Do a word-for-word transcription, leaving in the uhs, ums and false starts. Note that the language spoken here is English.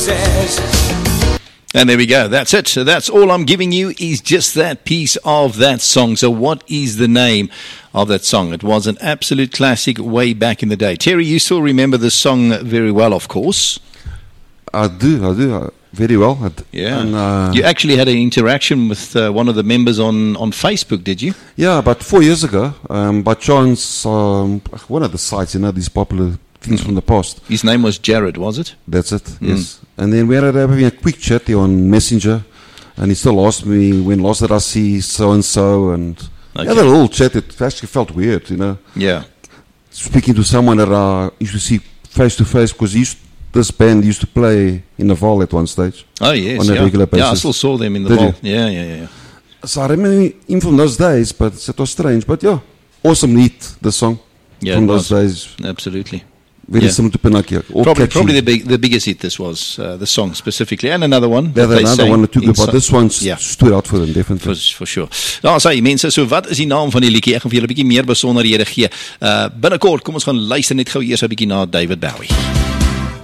And there we go. That's it. So that's all I'm giving you is just that piece of that song. So what is the name of that song? It was an absolute classic way back in the day. Terry, you still remember the song very well, of course. I do, I do. Uh, very well. I d- Yeah. And, uh, you actually had an interaction with uh, one of the members on, on Facebook, did you? yeah, about four years ago, um, by chance, um, one of the sites, you know, these popular things from the past. His name was Jared, was it? That's it, yes. And then we ended up having a quick chat here on Messenger, and he still asked me, when last did I see so-and-so, and Okay. we had a little chat. It actually felt weird, you know, Yeah. speaking to someone that I used to see face-to-face, because this band used to play in the Val at one stage. Oh, yes. On a yeah. regular basis. Yeah, I still saw them in the Did vault. you? Yeah, yeah, yeah, yeah. So I remember him from those days, but it was strange. But yeah, awesome neat, the song Yeah, from it those was. days. Absolutely. Very Yeah. similar to Pinocchio. All Probably, catchy. probably the big, the biggest hit this was, uh, the song specifically, and another one. Yeah, that they another sang one or two good, inside. but this one st- Yeah. stood out for them, definitely. For, for sure. Nou, sê mense, so wat is die naam van die liedjie? Ek gaan vir julle 'n bietjie meer besonderhede gee. Uh binnekort, kom ons gaan luister net gou eers 'n bietjie na David Bowie.